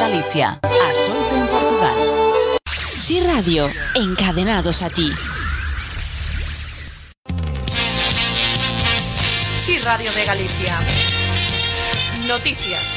Galicia, a solto en Portugal. Sí Radio, encadenados a ti. Sí Radio de Galicia. Noticias.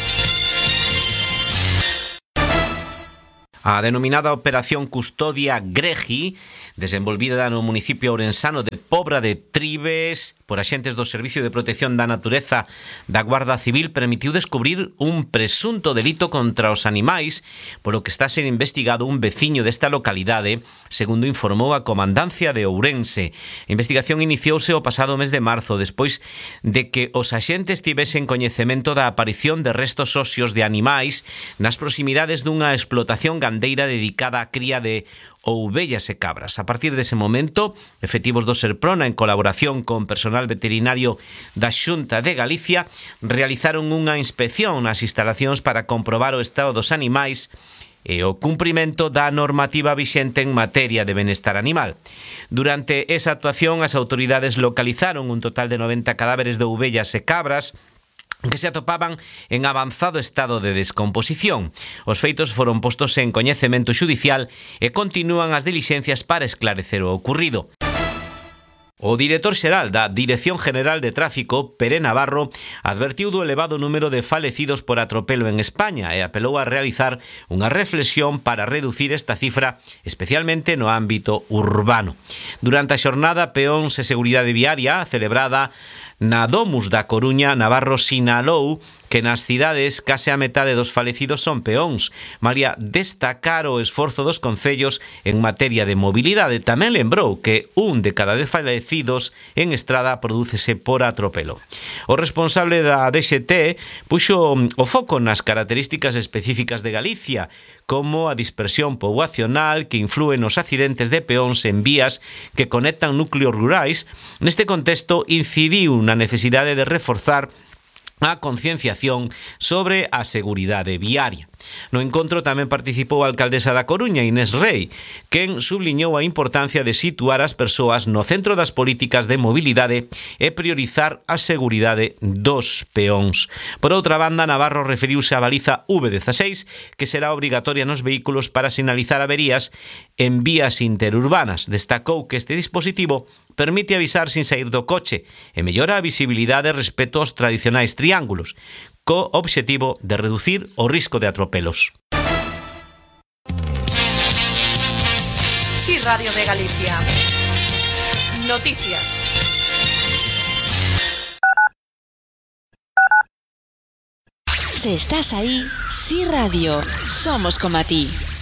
A denominada Operación Custodia Gregi, desenvolvida no municipio ourensano de Pobra de Tribes por axentes do Servicio de Protección da Natureza da Guarda Civil, permitiu descubrir un presunto delito contra os animais, polo que está a ser investigado un veciño desta localidade, segundo informou a Comandancia de Ourense. A investigación iniciouse o pasado mes de marzo, despois de que os axentes tivesen coñecemento da aparición de restos óseos de animais nas proximidades dunha explotación gandeira dedicada á cría de ovellas e cabras. A partir dese momento, efectivos do Serprona, en colaboración con personal veterinario da Xunta de Galicia, realizaron unha inspección nas instalacións para comprobar o estado dos animais e o cumprimento da normativa vixente en materia de benestar animal. Durante esa actuación, as autoridades localizaron un total de 90 cadáveres de ovellas e cabras que se atopaban en avanzado estado de descomposición. Os feitos foron postos en coñecemento xudicial e continúan as dilixencias para esclarecer o ocurrido. O director xeral da Dirección General de Tráfico, Pere Navarro, advertiu do elevado número de falecidos por atropelo en España e apelou a realizar unha reflexión para reducir esta cifra, especialmente no ámbito urbano. Durante a xornada Peóns e Seguridade Viaria, celebrada na Domus da Coruña, Navarro sinalou que nas cidades case a metade dos falecidos son peóns, malia destacar o esforzo dos concellos en materia de mobilidade. Tamén lembrou que 1 de cada 10 falecidos en estrada prodúcese por atropelo. O responsable da DXT puxo o foco nas características específicas de Galicia, como a dispersión poboacional que inflúe nos accidentes de peóns en vías que conectan núcleos rurais. Neste contexto, incidiu na necesidade de reforzar a concienciación sobre a seguridade viaria. No encontro tamén participou a alcaldesa da Coruña, Inés Rei, quen subliñou a importancia de situar as persoas no centro das políticas de mobilidade e priorizar a seguridade dos peóns. Por outra banda, Navarro referiuse á baliza V16, que será obrigatoria nos vehículos para sinalizar averías en vías interurbanas. Destacou que este dispositivo permite avisar sin sair do coche e mellora a visibilidade respecto aos tradicionais triángulos, co obxectivo de reducir o risco de atropelos. Sí Radio de Galicia. Noticias. Si estás ahí, Sí Radio, somos como a ti.